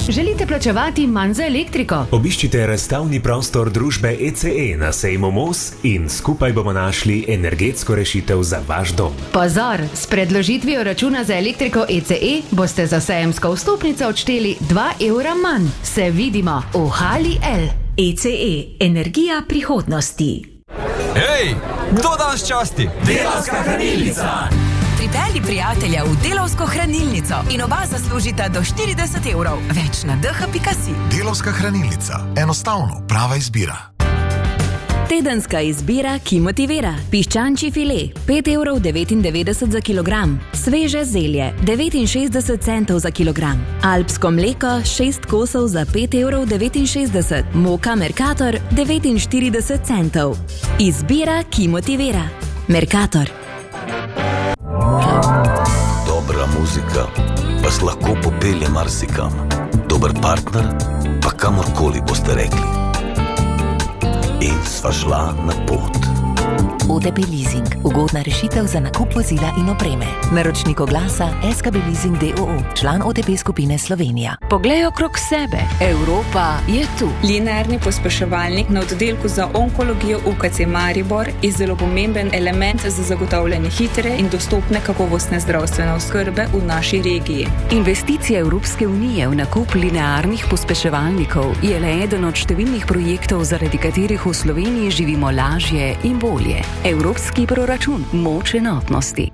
Želite plačevati manj za elektriko? Obiščite razstavni prostor družbe ECE na sejmu Mos in skupaj bomo našli energetsko rešitev za vaš dom. Pozor, s predložitvijo računa za elektriko ECE boste za sejemsko vstopnico odšteli 2 evra manj. Se vidimo v Hali L. ECE, energija prihodnosti. Hej, kdo danes časti? Delavska hranilnica! Pripelji prijatelja v Delavsko hranilnico in oba zaslužita do 40 evrov. Več na dh.si. Delavska hranilnica. Enostavno, prava izbira. Tedenska izbira, ki motivira. Piščančji file, 5,99 € za kilogram. Sveže zelje, 69 centov za kilogram. Alpsko mleko, 6 kosov za 5,69 €. Moka Mercator, 49 centov. Izbira, ki motivira. Mercator. Dobra muzika vas lahko popelje marsikam. Dober partner pa kamorkoli boste rekli. In sva šla na pot. OTP Leasing. Ugodna rešitev za nakup vozila in opreme. Naročnik oglasa SKB Leasing d.o.o. Član OTP skupine Slovenija. Poglej okrog sebe. Evropa je tu. Linearni pospeševalnik na oddelku za onkologijo UKC Maribor je zelo pomemben element za zagotavljanje hitre in dostopne kakovostne zdravstvene oskrbe v naši regiji. Investicija Evropske unije v nakup linearnih pospeševalnikov je le eden od številnih projektov, zaradi katerih v Sloveniji živimo lažje in bolje. Evropski proračun, moč enotnosti.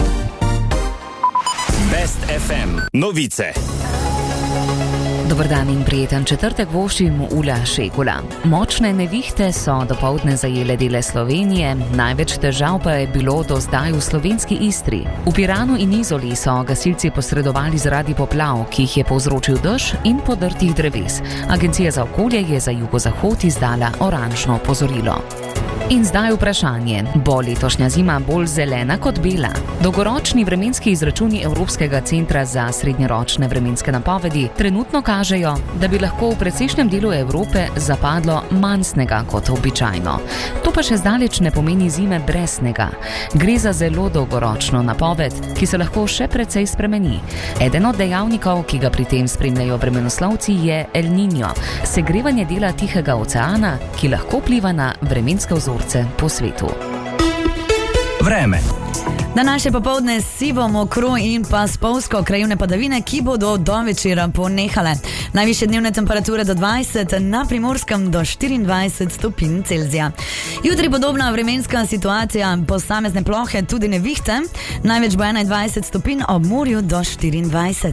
Best FM novice. Dober dan in prijeten četrtek voščim Ula Šekula. Močne nevihte so dopoldne zajele dele Slovenije, največ težav pa je bilo do zdaj v slovenski Istri. V Piranu in Izoli so gasilci posredovali zaradi poplav, ki jih je povzročil dež in podrtih dreves. Agencija za okolje je za jugozahod izdala oranžno opozorilo. In zdaj vprašanje, bo letošnja zima bolj zelena kot bela? Dolgoročni vremenski izračuni Evropskega centra za srednjeročne vremenske napovedi trenutno kažejo, da bi lahko v precejšnjem delu Evrope zapadlo manj snega kot običajno. To pa še zdaleč ne pomeni zime brez snega. Gre za zelo dolgoročno napoved, ki se lahko še precej spremeni. Eden od dejavnikov, ki ga pri tem spremljajo vremenoslovci, je El Niño, segrevanje dela Tihega oceana, ki lahko vpliva na vremenske vzorce po svetu. Vreme. Današnje popoldne sivo, mokro in pa spolzko krajevne padavine, ki bodo do večera ponehale. Najvišje dnevne temperature do 20, na Primorskem do 24 stopinj Celzija. Jutri podobna vremenska situacija, posamezne plohe, tudi nevihte, največ bo 21 stopinj, ob morju do 24.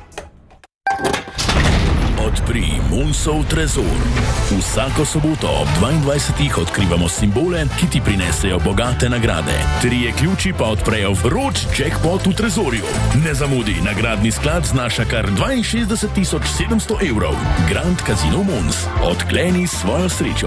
Odpri Monsov trezor. Vsako soboto ob 22. odkrivamo simbole, ki ti prinesejo bogate nagrade. 3 ključi pa odprejo vroč jackpot v trezorju. Ne zamudi, nagradni sklad znaša kar 62.700 evrov. Grand Casino Mons. Odkleni svojo srečo.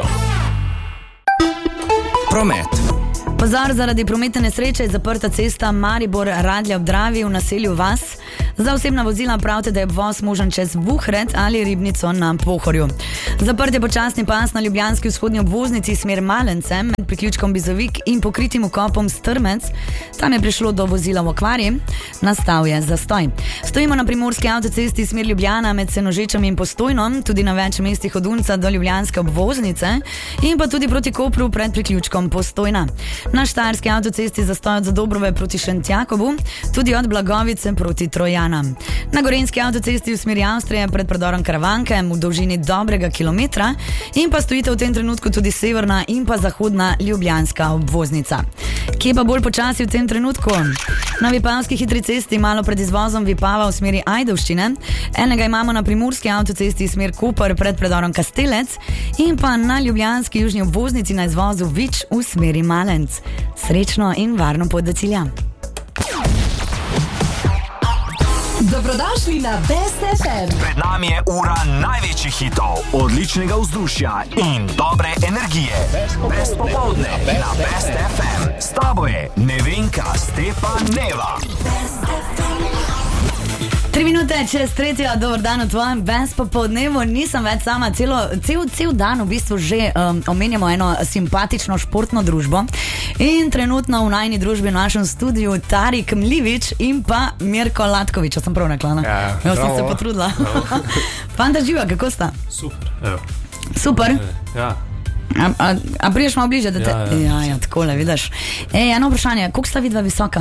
Promet. Pozor, zaradi prometne nesreče je zaprta cesta Maribor-Radlje ob Dravi v naselju Vas. Za osebna vozila pravite, da je obvoz možen čez Vuhred ali Ribnico na Pohorju. Zaprt je počasni pas na ljubljanski vzhodni obvoznici smer Malence med priključkom Bizovik in pokritim vkopom Strmec. Tam je prišlo do vozila v okvari, nastal je zastoj. Stojimo na primorski avtocesti smer Ljubljana med Senožečami in Postojnom, tudi na več mestih od Unca do ljubljanske obvoznice in pa tudi proti Kopru pred priključkom Postojna. Na štajerski avtocesti zastoj od Zadobrove proti Šentjakobu, tudi od Blagovice proti Trojanu. Na gorenjski avtocesti v smeri Avstrije pred predorom Karavanke v dolžini dobrega kilometra in pa stojite v tem trenutku tudi severna in pa zahodna ljubljanska obvoznica. Kje pa bolj počasi v tem trenutku? Na Vipavski hitri cesti malo pred izvozom Vipava v smeri Ajdovščine, enega imamo na primorski avtocesti smer Koper pred predorom Kastelec in pa na ljubljanski južni obvoznici na izvozu Vič v smeri Malenc. Srečno in varno pot do cilja. Dobrodošli na Best FM. Pred nami je ura največjih hitov, odličnega vzdušja in dobre energije. Best popoldne na Best FM. S tabo je Nevenka Stepaneva. 3 minute čez 3, dober dan v tvojem best popoldnevu, nisem več sama, cel dan v bistvu že omenjamo eno simpatično športno družbo in trenutno v najni družbi v našem studiu Tarik Mlivič in pa Mirko Latkovič, sem prav rekla, ne? Ja, sem se potrudila. Fanta živa, kako sta? Super, evo. Super? Ja. A priješ malo bliže, da te... Ja, takole, vidiš. Eno vprašanje, koliko sta vidva visoka?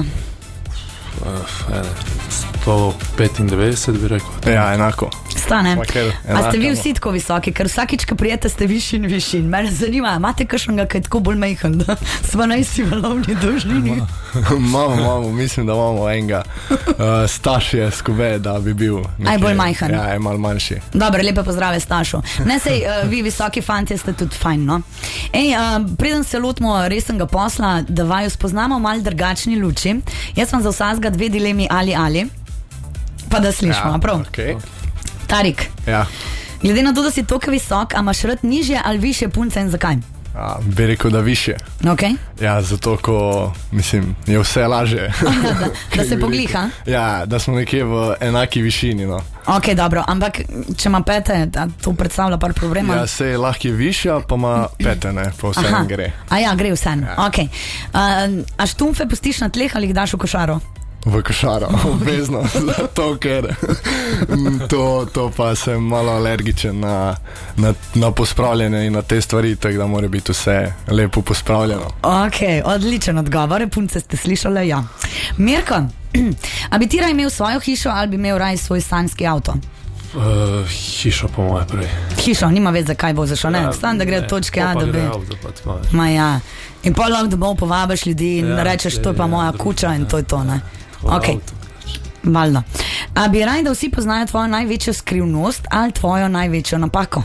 195 bi rekel. Ja, enako. Sta, ne? A ste vi vsi tako visoki, ker vsakič, ko prijete, ste višji in višji. Mene zanima, imate kakšnega, kaj je tako bolj mejhen, da smo najsi valovni dolžnini? Imamo, mislim, da imamo enega Stašija skube, da bi bil nekaj... Aj bolj majhen. Ja, je malo manjši. Dobre, lepe pozdrave Stašu. Ne sej, vi visoki fantje ste tudi fajn, no? Preden se lotimo resnega posla, da vaju spoznamo malo drugačni luči, jaz vam za vsazga 2 dilemi ali, pa da slišimo, ja, prav? Okay. Tarik, ja. Glede na to, da si toliko visok, a imaš rad nižje ali više punce in zakaj? Bi rekel, da više. Okay. Ja, zato, ko, mislim, je vse laže. Da se pogliha? Ja, da smo nekje v enaki višini, no. Ok, dobro, ampak če ima pete, to predstavlja par problema? Ja, se je lahko višja, pa ima pete, ne, pa vse gre. A ja, gre vse, ja. Ok. A štumfe pustiš na tleh ali jih daš v košaro? V košaro, obvezno, zato ker to pa sem malo alergičen na pospravljene in na te stvari, tako da mora biti vse lepo pospravljeno. Ok, odličen odgovor, punce ste slišali, ja. Mirko, a bi ti raj imel svojo hišo ali bi imel raj svoj sanjski avto? Hišo po moje prej. Hišo, nima več zakaj voziš, ne? Stan, da gre od točke A do B. Ma ja, in pol lahko domov povabiš ljudi in rečeš, to je pa moja kuča in to je to, ne? Ok, valjno. A bi raj, da vsi poznajo tvojo največjo skrivnost ali tvojo največjo napako?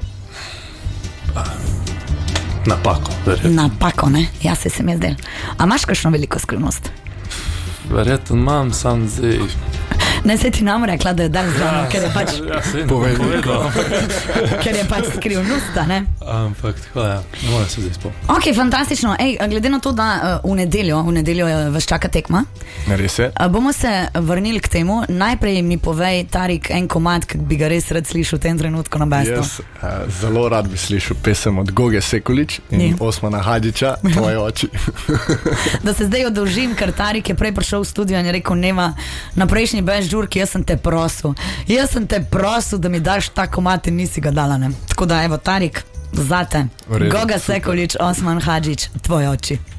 Napako, verjetno. Napako, ne? Ja, se mi je zdel. A imaš kakšno veliko skrivnost? Verjetno imam, sam zdaj... Ne, se ti nam rekla, da je dan zvano, ker je pač... povedal. Ker je pač skrivnost, ne? Ampak, tako ja, ne morem se zdaj spomniti. Ok, fantastično. Glede na to, da v nedeljo vas čaka tekma, res je. Bomo se vrnili k temu. Najprej mi povej, Tarik, en komad, ki bi ga res rad slišal v tem trenutku na bestu. Jaz zelo rad bi slišal pesem od Goge Sekulič in Osmana Hadžiča, Tvoje oči. Da se zdaj odolžim, ker Tarik je prej prišel v studio in je rekel, Neva, na prejšnji Best žurki, jaz sem te prosil, da mi daš ta komad in nisi ga dala, ne? Tako da, evo, Tarik, zate. Goga Sekulič, Osman Hadžič, Tvoje oči.